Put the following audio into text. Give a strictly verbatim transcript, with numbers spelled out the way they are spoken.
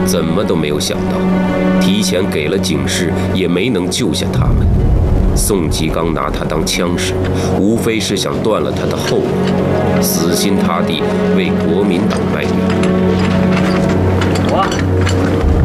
怎么都没有想到，提前给了警示，也没能救下他们。宋吉刚拿他当枪使，无非是想断了他的后路，死心塌地为国民党卖命。 我。